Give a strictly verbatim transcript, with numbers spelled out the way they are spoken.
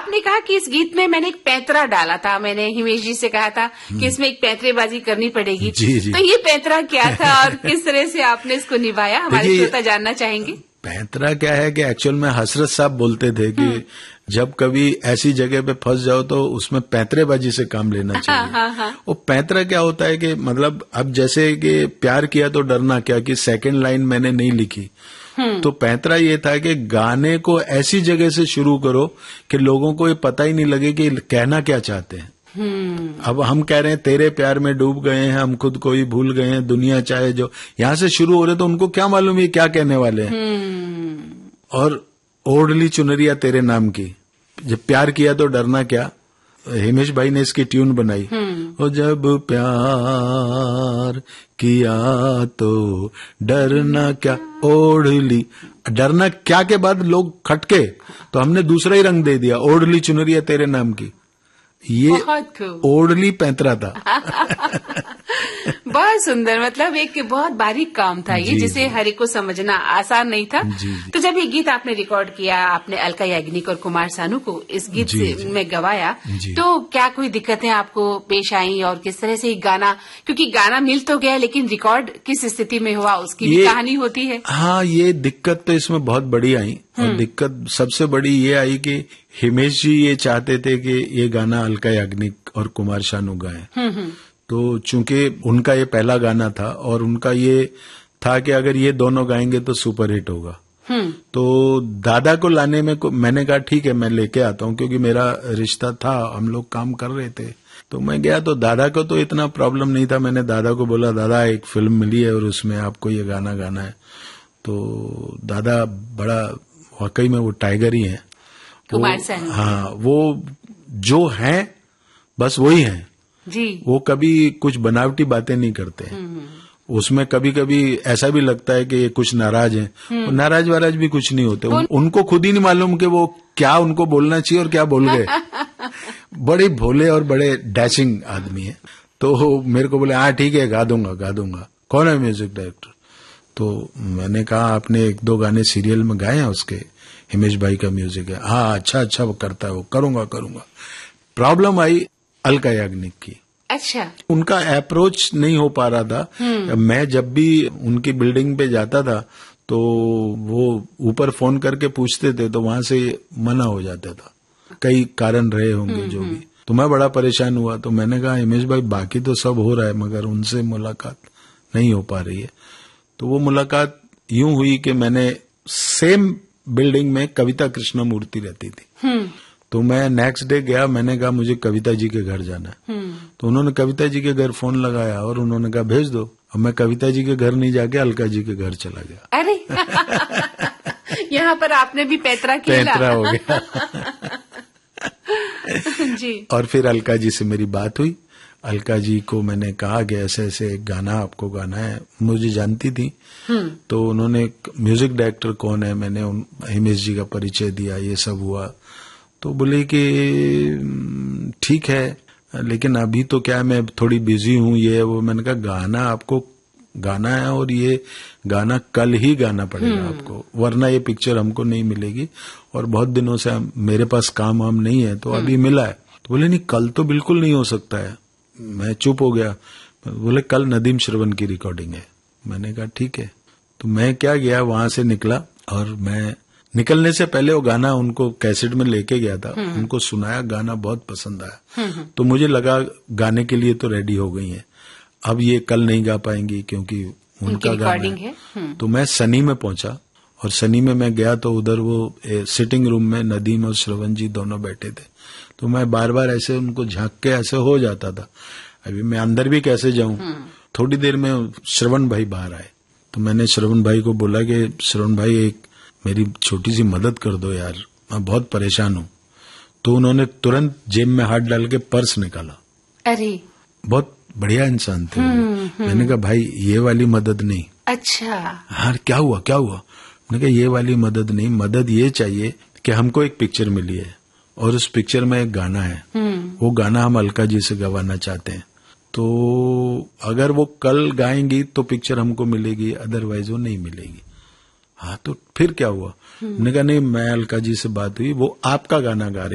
आपने कहा कि इस गीत में मैंने एक पैंतरा डाला था, मैंने हिमेश जी से कहा था कि इसमें एक पैंतरेबाजी करनी पड़ेगी। जी, जी। तो ये पैंतरा क्या था और किस तरह से आपने इसको निभाया, हमारे श्रोता जानना चाहेंगे। पैंतरा क्या है कि एक्चुअल में हसरत साहब बोलते थे कि जब कभी ऐसी जगह पे फंस जाओ तो उसमें पैंतरेबाजी से काम लेना चाहिए। हाँ, हाँ, हाँ। वो पैंतरा क्या होता है कि मतलब अब जैसे कि प्यार किया तो डरना क्या की सेकंड लाइन मैंने नहीं लिखी, तो पैंतरा ये था कि गाने को ऐसी जगह से शुरू करो कि लोगों को ये पता ही नहीं लगे कि कहना क्या चाहते हैं। अब हम कह रहे हैं तेरे प्यार में डूब गए हैं, हम खुद को ही भूल गए हैं, दुनिया चाहे जो, यहां से शुरू हो रहे तो उनको क्या मालूम ये क्या कहने वाले हैं। और ओढ़ली चुनरिया तेरे नाम की, जब प्यार किया तो डरना क्या, हिमेश भाई ने इसकी ट्यून बनाई। और जब प्यार किया तो डरना क्या, ओढ़ली, डरना क्या के बाद लोग खटके तो हमने दूसरा ही रंग दे दिया, ओढ़ली चुनरिया तेरे नाम की। ये ओढ़ली पैंतरा था। बहुत सुंदर, मतलब एक बहुत बारीक काम था ये, जिसे हर एक को समझना आसान नहीं था। जी, जी। तो जब ये गीत आपने रिकॉर्ड किया, आपने अलका याग्निक और कुमार सानू को इस गीत जी, से जी, में गवाया, तो क्या कोई दिक्कतें आपको पेश आई और किस तरह से गाना, क्योंकि गाना मिल तो गया लेकिन रिकॉर्ड किस स्थिति में हुआ उसकी भी कहानी होती है। हाँ, ये दिक्कत तो इसमें बहुत बड़ी आई, और दिक्कत सबसे बड़ी ये आई कि हिमेश जी ये चाहते थे कि ये गाना अलका याग्निक और कुमार शानू गाएं। तो चूंकि उनका ये पहला गाना था और उनका ये था कि अगर ये दोनों गाएंगे तो सुपर हिट होगा। तो दादा को लाने में को, मैंने कहा ठीक है मैं लेके आता हूँ, क्योंकि मेरा रिश्ता था, हम लोग काम कर रहे थे। तो मैं गया तो दादा को तो इतना प्रॉब्लम नहीं था। मैंने दादा को बोला दादा एक फिल्म मिली है और उसमें आपको ये गाना गाना है। तो दादा बड़ा वाकई में वो टाइगर ही है, कुमार सानू। हाँ, वो जो हैं बस वही हैं जी। वो कभी कुछ बनावटी बातें नहीं करते हैं। उसमें कभी कभी ऐसा भी लगता है कि ये कुछ नाराज हैं, नाराज वाराज भी कुछ नहीं होते। उन, उनको खुद ही नहीं मालूम कि वो क्या उनको बोलना चाहिए और क्या बोल गए। बड़े भोले और बड़े डैशिंग आदमी है। तो मेरे को बोले हाँ ठीक है गा दूंगा गा दूंगा। कौन है म्यूजिक डायरेक्टर? तो मैंने कहा आपने एक दो गाने सीरियल में गाए हैं उसके, हिमेश भाई का म्यूजिक है। हाँ अच्छा अच्छा वो करता है, वो करूंगा करूंगा। प्रॉब्लम आई अलका याग्निक की। अच्छा, उनका अप्रोच नहीं हो पा रहा था। मैं जब भी उनकी बिल्डिंग पे जाता था तो वो ऊपर फोन करके पूछते थे तो वहां से मना हो जाता था, कई कारण रहे होंगे जो भी। तो मैं बड़ा परेशान हुआ। तो मैंने कहा हिमेश भाई बाकी तो सब हो रहा है मगर उनसे मुलाकात नहीं हो पा रही है। तो वो मुलाकात यूं हुई कि मैंने सेम बिल्डिंग में कविता कृष्णमूर्ति रहती थी। तो मैं नेक्स्ट डे गया, मैंने कहा मुझे कविता जी के घर जाना है। तो उन्होंने कविता जी के घर फोन लगाया और उन्होंने कहा भेज दो। अब मैं कविता जी के घर नहीं जाके अलका जी के घर चला गया। अरे यहाँ पर आपने भी पैंतरा किया। पैंतरा हो गया। जी। और फिर अलका जी से मेरी बात हुई। अलका जी को मैंने कहा कि ऐसे ऐसे एक गाना आपको गाना है, मुझे जानती थी। तो उन्होंने म्यूजिक डायरेक्टर कौन है, मैंने हिमेश जी का परिचय दिया, ये सब हुआ। तो बोले कि ठीक है लेकिन अभी तो क्या मैं थोड़ी बिजी हूँ, ये वो। मैंने कहा गाना आपको गाना है और ये गाना कल ही गाना पड़ेगा आपको, वरना ये पिक्चर हमको नहीं मिलेगी और बहुत दिनों से मेरे पास काम वाम नहीं है, तो अभी मिला है। तो बोले नहीं कल तो बिल्कुल नहीं हो सकता है। मैं चुप हो गया। बोले कल नदीम श्रवण की रिकॉर्डिंग है। मैंने कहा ठीक है। तो मैं क्या गया वहां से निकला और मैं निकलने से पहले वो गाना उनको कैसेट में लेके गया था, उनको सुनाया, गाना बहुत पसंद आया। तो मुझे लगा गाने के लिए तो रेडी हो गई हैं, अब ये कल नहीं गा पाएंगी क्योंकि उनका गाना है। है। तो मैं सनी में पहुंचा और सनी में मैं गया तो उधर वो सिटिंग रूम में नदीम और श्रवण जी दोनों बैठे थे। तो मैं बार बार ऐसे उनको झांक के ऐसे हो जाता था, अभी मैं अंदर भी कैसे जाऊं। थोड़ी देर में श्रवण भाई बाहर आए। तो मैंने श्रवण भाई को बोला कि श्रवण भाई एक मेरी छोटी सी मदद कर दो यार, मैं बहुत परेशान हूं। तो उन्होंने तुरंत जेब में हाथ डाल के पर्स निकाला। अरे बहुत बढ़िया इंसान थे। मैंने कहा भाई ये वाली मदद नहीं। अच्छा हाँ क्या हुआ क्या हुआ? मैंने कहा ये वाली मदद नहीं, मदद ये चाहिए कि हमको एक पिक्चर मिली है और उस पिक्चर में एक गाना है, वो गाना हम अलका जी से गवाना चाहते हैं। तो अगर वो कल गाएंगी तो पिक्चर हमको मिलेगी, अदरवाइज वो नहीं मिलेगी। हाँ तो फिर क्या हुआ? मैंने कहा नहीं, मैं अलका जी से बात हुई, वो आपका गाना गा रहे